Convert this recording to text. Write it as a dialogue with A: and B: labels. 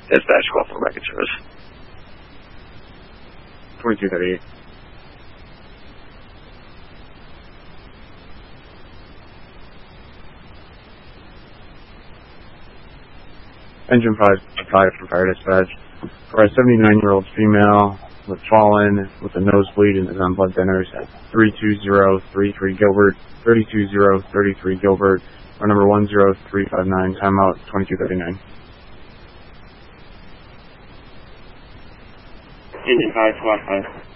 A: Dispatch call for wreckage service.
B: 2238. Engine 5 from fire dispatch. For a 79-year-old female with fallen with a nosebleed and is on blood thinners at 32033 Gilbert, 32033 Gilbert, or number 10359, timeout 2239.
A: Engine 5, squad 5.